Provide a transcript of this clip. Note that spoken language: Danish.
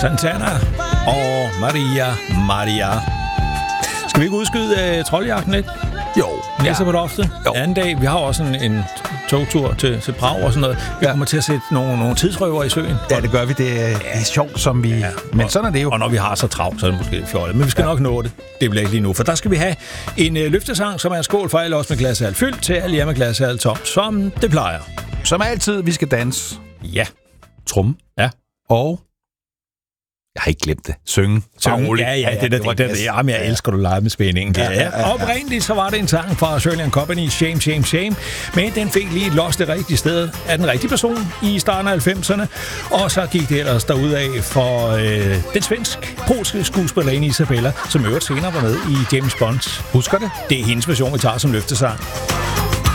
Santana og Maria. Skal vi ikke udskyde trolljagten lidt? Jo. Næste på loftet. Anden dag, vi har også en togtur til Prag og sådan noget. Vi kommer til at sætte nogle tidsrøver i søen. Ja, det gør vi. Det er sjovt, som vi... Ja, men sådan er det jo. Og når vi har så travlt, så er det måske fjollet. Men vi skal nok nå det. Det bliver ikke lige nu. For der skal vi have en løftesang, som er en skål for alle os med glasshal fyldt til alle jer med glasshal tom, som det plejer. Som altid, vi skal danse. Ja. Trum. Ja. Og... Jeg har ikke glemt det. Synge. Ja, det. Jamen, jeg elsker, du leger med spændingen. Ja. Oprindeligt så var det en sang fra Shirley & Company, Shame, Shame, Shame. Men den fik lige lost det rigtige sted af den rigtige person i starten af 90'erne. Og så gik det ellers derudad for den svensk-polske skuespillerinde Isabella, som øvrigt senere var med i James Bond. Husker det? Det er hendes version, vi tager som løftesang.